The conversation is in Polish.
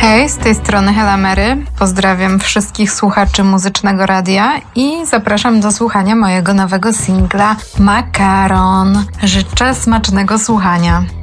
Hej, z tej strony Hela Mary. Pozdrawiam wszystkich słuchaczy Muzycznego Radia i zapraszam do słuchania mojego nowego singla Makaron. Życzę smacznego słuchania.